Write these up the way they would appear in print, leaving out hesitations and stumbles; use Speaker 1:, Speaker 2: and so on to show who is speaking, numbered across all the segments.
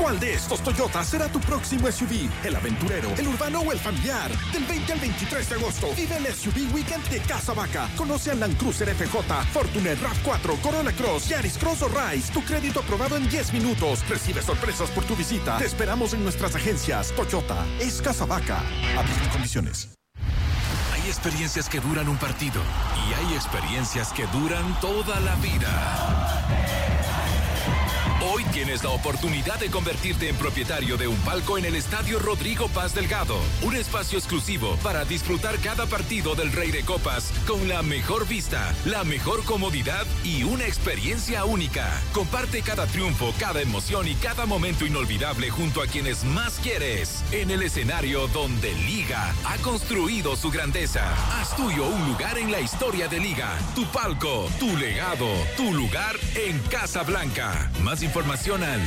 Speaker 1: ¿Cuál de estos Toyota será tu próximo SUV? ¿El aventurero, el urbano o el familiar? Del 20 al 23 de agosto, vive el SUV Weekend de Casa Vaca. Conoce al Land Cruiser FJ, Fortuner RAV4, Corolla Cross, Yaris Cross o Rise. Tu crédito aprobado en 10 minutos. Recibe sorpresas por tu visita. Te esperamos en nuestras agencias. Toyota es Casa Vaca. Aplican condiciones.
Speaker 2: Hay experiencias que duran un partido y hay experiencias que duran toda la vida. Hoy tienes la oportunidad de convertirte en propietario de un palco en el Estadio Rodrigo Paz Delgado. Un espacio exclusivo para disfrutar cada partido del Rey de Copas con la mejor vista, la mejor comodidad y una experiencia única. Comparte cada triunfo, cada emoción y cada momento inolvidable junto a quienes más quieres. En el escenario donde Liga ha construido su grandeza. Haz tuyo un lugar en la historia de Liga. Tu palco, tu legado, tu lugar en Casa Blanca. Más información al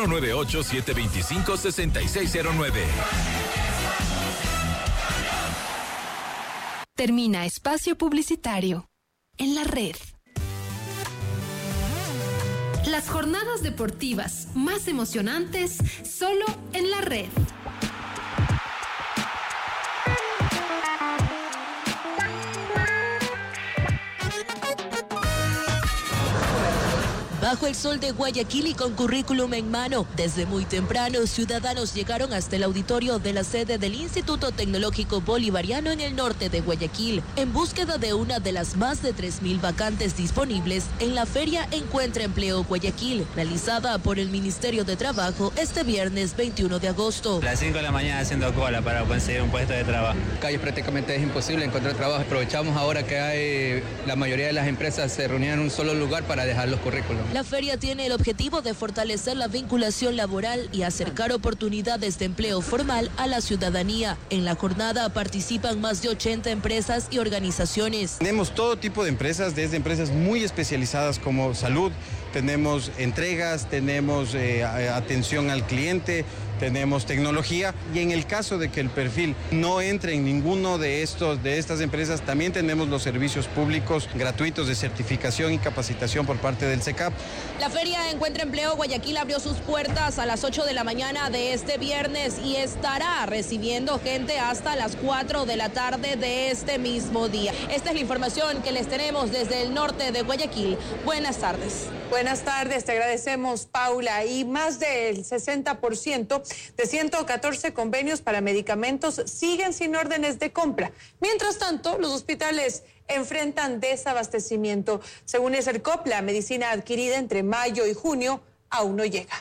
Speaker 2: 098-725-6609.
Speaker 3: Termina espacio publicitario en la red. Las jornadas deportivas más emocionantes solo en la red.
Speaker 4: Bajo el sol de Guayaquil y con currículum en mano, desde muy temprano, ciudadanos llegaron hasta el auditorio de la sede del Instituto Tecnológico Bolivariano en el norte de Guayaquil, en búsqueda de una de las más de 3,000 vacantes disponibles en la Feria Encuentra Empleo Guayaquil, realizada por el Ministerio de Trabajo este viernes 21 de agosto.
Speaker 5: A las 5 de la mañana haciendo cola para conseguir un puesto de trabajo.
Speaker 6: Calles prácticamente es imposible encontrar trabajo. Aprovechamos ahora que hay la mayoría de las empresas se reunían en un solo lugar para dejar los currículos.
Speaker 4: La feria tiene el objetivo de fortalecer la vinculación laboral y acercar oportunidades de empleo formal a la ciudadanía. En la jornada participan más de 80 empresas y organizaciones.
Speaker 7: Tenemos todo tipo de empresas, desde empresas muy especializadas como salud, tenemos entregas, tenemos atención al cliente, tenemos tecnología, y en el caso de que el perfil no entre en ninguno de estas empresas, también tenemos los servicios públicos gratuitos de certificación y capacitación por parte del SECAP.
Speaker 4: La Feria Encuentra Empleo Guayaquil abrió sus puertas a las 8 de la mañana de este viernes y estará recibiendo gente hasta las 4 de la tarde de este mismo día. Esta es la información que les tenemos desde el norte de Guayaquil. Buenas tardes.
Speaker 8: Buenas tardes, te agradecemos, Paula. Y más del 60% de 114 convenios para medicamentos siguen sin órdenes de compra. Mientras tanto, los hospitales enfrentan desabastecimiento. Según el CERCOP, la medicina adquirida entre mayo y junio aún no llega.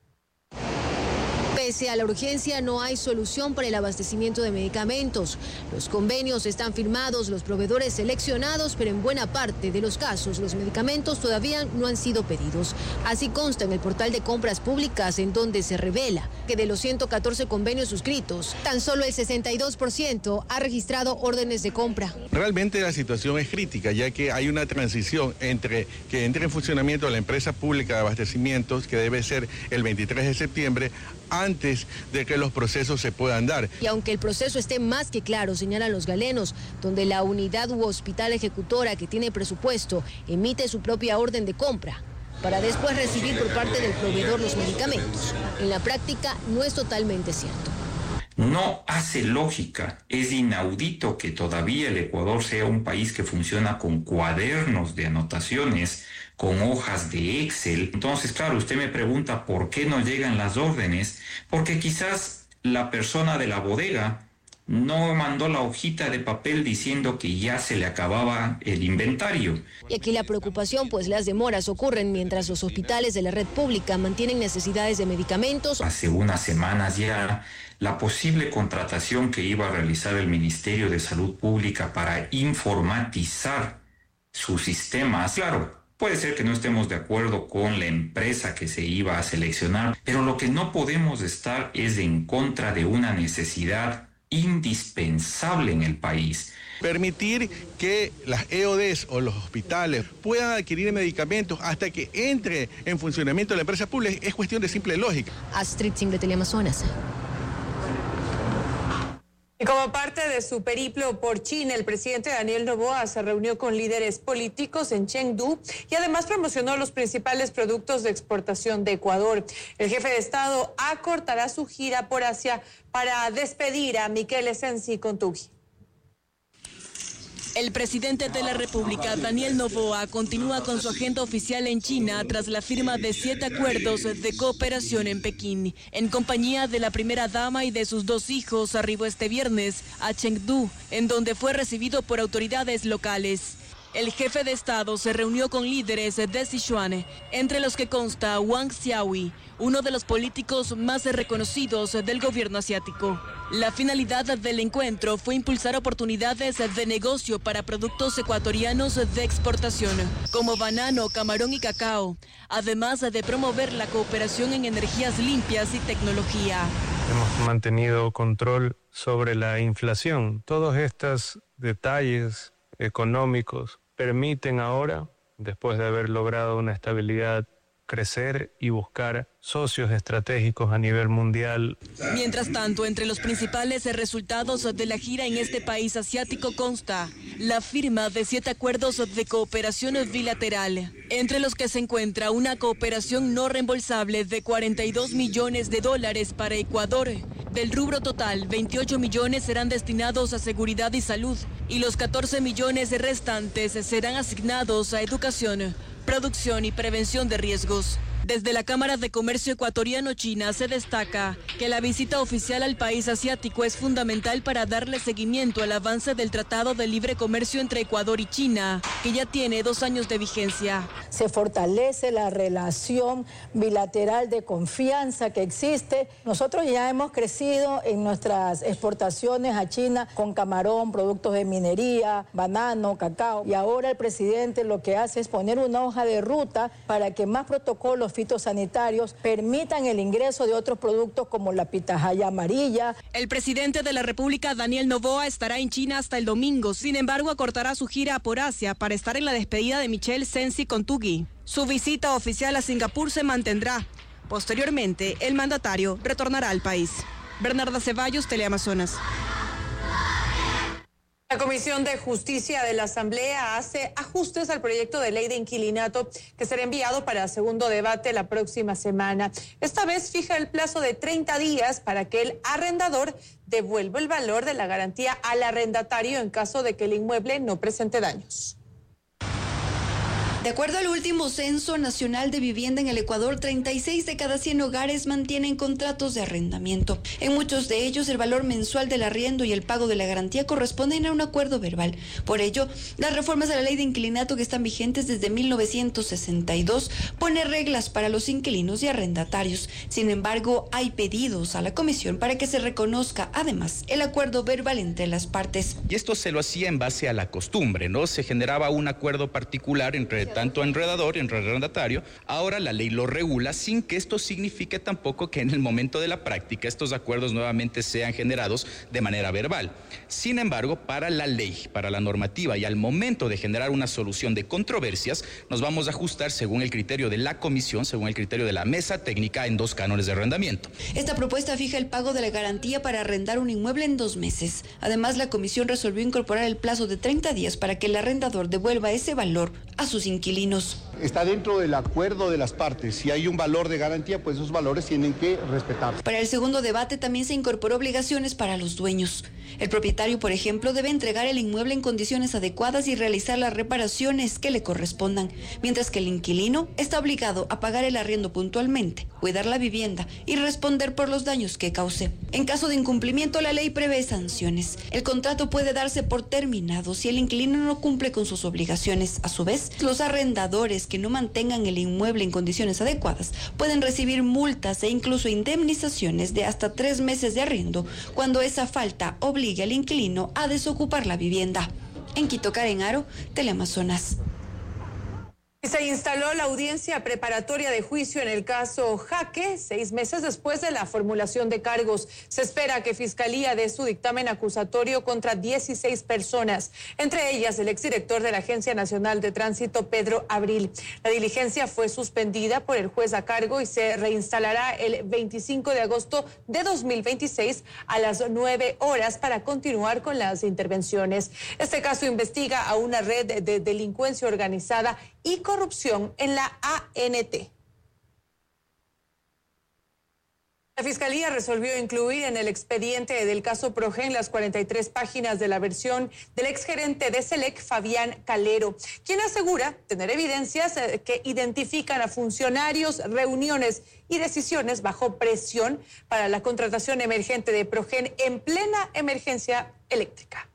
Speaker 9: Pese a la urgencia, no hay solución para el abastecimiento de medicamentos. Los convenios están firmados, los proveedores seleccionados, pero en buena parte de los casos los medicamentos todavía no han sido pedidos. Así consta en el portal de compras públicas, en donde se revela que de los 114 convenios suscritos, tan solo el 62% ha registrado órdenes de compra.
Speaker 10: Realmente la situación es crítica, ya que hay una transición entre que entre en funcionamiento la empresa pública de abastecimientos, que debe ser el 23 de septiembre, antes de que los procesos se puedan dar.
Speaker 9: Y aunque el proceso esté más que claro, señalan los galenos, donde la unidad u hospital ejecutora que tiene presupuesto emite su propia orden de compra para después recibir por parte del proveedor los medicamentos. En la práctica no es totalmente cierto.
Speaker 11: No hace lógica, es inaudito que todavía el Ecuador sea un país que funciona con cuadernos de anotaciones, con hojas de Excel. Entonces, claro, usted me pregunta por qué no llegan las órdenes, porque quizás la persona de la bodega no mandó la hojita de papel diciendo que ya se le acababa el inventario.
Speaker 9: Y aquí la preocupación, pues las demoras ocurren mientras los hospitales de la red pública mantienen necesidades de medicamentos.
Speaker 11: Hace unas semanas ya la posible contratación que iba a realizar el Ministerio de Salud Pública para informatizar sus sistemas, claro, puede ser que no estemos de acuerdo con la empresa que se iba a seleccionar, pero lo que no podemos estar es en contra de una necesidad indispensable en el país.
Speaker 10: Permitir que las EODs o los hospitales puedan adquirir medicamentos hasta que entre en funcionamiento la empresa pública es cuestión de simple lógica.
Speaker 9: Astrid Single, Teleamazonas.
Speaker 8: Y como parte de su periplo por China, el presidente Daniel Noboa se reunió con líderes políticos en Chengdu y además promocionó los principales productos de exportación de Ecuador. El jefe de Estado acortará su gira por Asia para despedir a Michele Sensi Contugui.
Speaker 12: El presidente de la República, Daniel Noboa, continúa con su agenda oficial en China tras la firma de 7 acuerdos de cooperación en Pekín. En compañía de la primera dama y de sus 2 hijos, arribó este viernes a Chengdu, en donde fue recibido por autoridades locales. El jefe de Estado se reunió con líderes de Sichuan, entre los que consta Wang Xiaoyi, uno de los políticos más reconocidos del gobierno asiático. La finalidad del encuentro fue impulsar oportunidades de negocio para productos ecuatorianos de exportación, como banano, camarón y cacao, además de promover la cooperación en energías limpias y tecnología.
Speaker 13: Hemos mantenido control sobre la inflación. Todos estos detalles económicos permiten ahora, después de haber logrado una estabilidad, crecer y buscar socios estratégicos a nivel mundial.
Speaker 12: Mientras tanto, entre los principales resultados de la gira en este país asiático consta la firma de 7 acuerdos de cooperación bilateral, entre los que se encuentra una cooperación no reembolsable de $42 millones para Ecuador. Del rubro total, 28 millones serán destinados a seguridad y salud y los 14 millones restantes serán asignados a educación, producción y prevención de riesgos. Desde la Cámara de Comercio Ecuatoriano-China se destaca que la visita oficial al país asiático es fundamental para darle seguimiento al avance del Tratado de Libre Comercio entre Ecuador y China, que ya tiene 2 años de vigencia.
Speaker 14: Se fortalece la relación bilateral de confianza que existe. Nosotros ya hemos crecido en nuestras exportaciones a China con camarón, productos de minería, banano, cacao. Y ahora el presidente lo que hace es poner una hoja de ruta para que más protocolos fitosanitarios permitan el ingreso de otros productos como la pitahaya amarilla.
Speaker 12: El presidente de la República, Daniel Noboa, estará en China hasta el domingo. Sin embargo, acortará su gira por Asia para estar en la despedida de Michele Sensi Contugui. Su visita oficial a Singapur se mantendrá. Posteriormente, el mandatario retornará al país. Bernarda Ceballos, Teleamazonas.
Speaker 8: La Comisión de Justicia de la Asamblea hace ajustes al proyecto de ley de inquilinato que será enviado para segundo debate la próxima semana. Esta vez fija el plazo de 30 días para que el arrendador devuelva el valor de la garantía al arrendatario en caso de que el inmueble no presente daños.
Speaker 15: De acuerdo al último Censo Nacional de Vivienda en el Ecuador, 36 de cada 100 hogares mantienen contratos de arrendamiento. En muchos de ellos, el valor mensual del arriendo y el pago de la garantía corresponden a un acuerdo verbal. Por ello, las reformas a la ley de inquilinato que están vigentes desde 1962 pone reglas para los inquilinos y arrendatarios. Sin embargo, hay pedidos a la comisión para que se reconozca, además, el acuerdo verbal entre las partes.
Speaker 16: Y esto se lo hacía en base a la costumbre, ¿no? Se generaba un acuerdo particular entre tanto arrendador y arrendatario. Ahora la ley lo regula sin que esto signifique tampoco que en el momento de la práctica estos acuerdos nuevamente sean generados de manera verbal. Sin embargo, para la ley, para la normativa y al momento de generar una solución de controversias, nos vamos a ajustar según el criterio de la comisión, según el criterio de la mesa técnica en 2 cánones de arrendamiento.
Speaker 15: Esta propuesta fija el pago de la garantía para arrendar un inmueble en 2 meses. Además, la comisión resolvió incorporar el plazo de 30 días para que el arrendador devuelva ese valor a sus inquilinos.
Speaker 17: Está dentro del acuerdo de las partes. Si hay un valor de garantía, pues esos valores tienen que respetarse.
Speaker 15: Para el segundo debate también se incorporó obligaciones para los dueños. El propietario, por ejemplo, debe entregar el inmueble en condiciones adecuadas y realizar las reparaciones que le correspondan, mientras que el inquilino está obligado a pagar el arriendo puntualmente, cuidar la vivienda y responder por los daños que cause. En caso de incumplimiento, la ley prevé sanciones. El contrato puede darse por terminado si el inquilino no cumple con sus obligaciones. A su vez, los arrendadores que no mantengan el inmueble en condiciones adecuadas pueden recibir multas e incluso indemnizaciones de hasta 3 meses de arriendo cuando esa falta obligue al inquilino a desocupar la vivienda. En Quito, Karen Aro, Teleamazonas.
Speaker 8: Se instaló la audiencia preparatoria de juicio en el caso Jaque, 6 meses después de la formulación de cargos. Se espera que Fiscalía dé su dictamen acusatorio contra 16 personas, entre ellas el exdirector de la Agencia Nacional de Tránsito, Pedro Abril. La diligencia fue suspendida por el juez a cargo y se reinstalará el 25 de agosto de 2026 a las 9 horas para continuar con las intervenciones. Este caso investiga a una red de delincuencia organizada y corrupción en la ANT. La Fiscalía resolvió incluir en el expediente del caso Progen las 43 páginas de la versión del exgerente de SELEC, Fabián Calero, quien asegura tener evidencias que identifican a funcionarios, reuniones y decisiones bajo presión para la contratación emergente de Progen en plena emergencia eléctrica.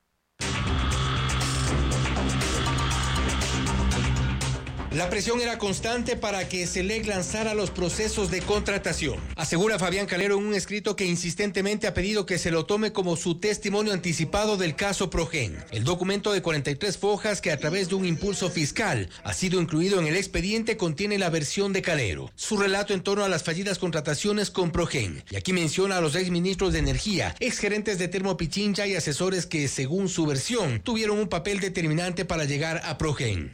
Speaker 18: La presión era constante para que SELEC lanzara los procesos de contratación. Asegura Fabián Calero en un escrito que insistentemente ha pedido que se lo tome como su testimonio anticipado del caso Progen. El documento de 43 fojas que a través de un impulso fiscal ha sido incluido en el expediente contiene la versión de Calero, su relato en torno a las fallidas contrataciones con Progen. Y aquí menciona a los exministros de Energía, exgerentes de Termo Pichincha y asesores que, según su versión, tuvieron un papel determinante para llegar a Progen.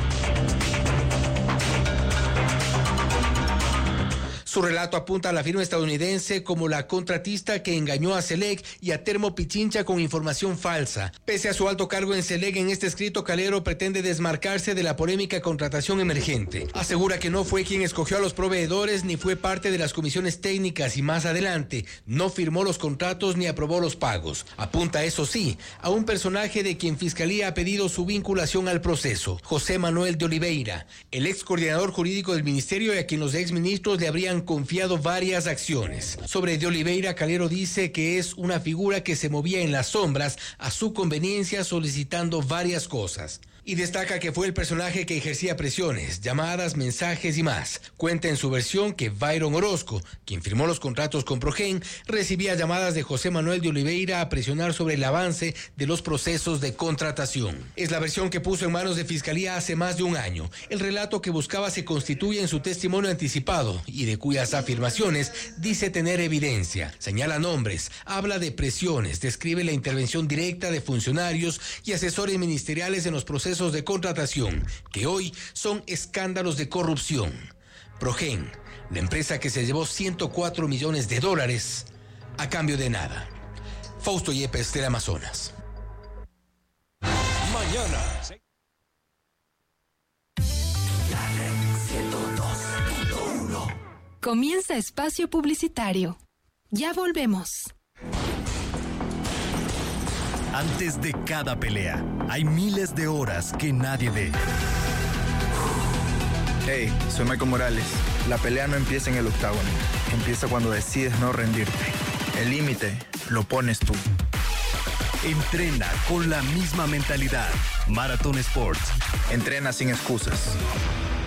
Speaker 18: Su relato apunta a la firma estadounidense como la contratista que engañó a SELEC y a Termo Pichincha con información falsa. Pese a su alto cargo en SELEC, en este escrito Calero pretende desmarcarse de la polémica contratación emergente. Asegura que no fue quien escogió a los proveedores ni fue parte de las comisiones técnicas y más adelante no firmó los contratos ni aprobó los pagos. Apunta, eso sí, a un personaje de quien Fiscalía ha pedido su vinculación al proceso, José Manuel de Oliveira, el ex coordinador jurídico del ministerio y a quien los exministros le habrían confiado varias acciones. Sobre de Oliveira, Calero dice que es una figura que se movía en las sombras a su conveniencia solicitando varias cosas. Y destaca que fue el personaje que ejercía presiones, llamadas, mensajes y más. Cuenta en su versión que Byron Orozco, quien firmó los contratos con Progen, recibía llamadas de José Manuel de Oliveira a presionar sobre el avance de los procesos de contratación. Es la versión que puso en manos de Fiscalía hace más de un año. El relato que buscaba se constituye en su testimonio anticipado y de cuyas afirmaciones dice tener evidencia. Señala nombres, habla de presiones, describe la intervención directa de funcionarios y asesores ministeriales en los procesos de contratación, que hoy son escándalos de corrupción. Progen, la empresa que se llevó $104 millones a cambio de nada. Fausto Yepes, del Amazonas.
Speaker 2: Mañana.
Speaker 3: Comienza espacio publicitario. Ya volvemos.
Speaker 19: Antes de cada pelea, hay miles de horas que nadie ve.
Speaker 20: Hey, soy Michael Morales. La pelea no empieza en el octágono. Empieza cuando decides no rendirte. El límite lo pones tú.
Speaker 19: Entrena con la misma mentalidad. Marathon Sports.
Speaker 20: Entrena sin excusas.